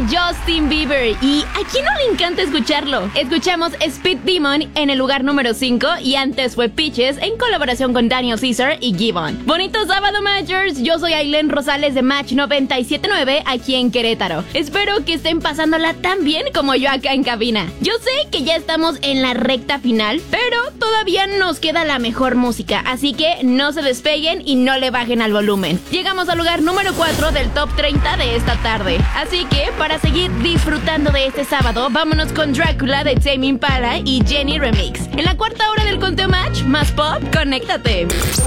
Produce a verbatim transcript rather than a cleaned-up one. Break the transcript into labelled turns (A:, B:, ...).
A: Justin Bieber. ¿Y a quién no le encanta escucharlo? Escuchamos Speed Demon en el lugar número cinco y antes fue Peaches en colaboración con Daniel Caesar y Gibbon. Bonito sábado, Matchers. Yo soy Ailén Rosales de Match noventa y siete punto nueve aquí en Querétaro. Espero que estén pasándola tan bien como yo acá en cabina. Yo sé que ya estamos en la recta final, pero todavía nos queda la mejor música, así que no se despeguen y no le bajen al volumen. Llegamos al lugar número cuatro del top treinta de esta tarde, así que para seguir disfrutando de este sábado, vámonos con Drácula de Tame Impala y Jenny Remix. En la cuarta hora del conteo Match, más pop, conéctate.